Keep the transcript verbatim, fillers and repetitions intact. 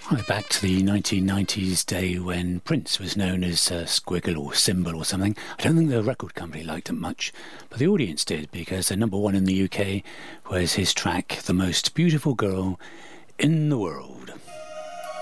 Right back to the nineteen nineties day when Prince was known as uh, Squiggle or Symbol or something. I don't think the record company liked it much, but the audience did, because the number one in the U K was his track, The Most Beautiful Girl in the World.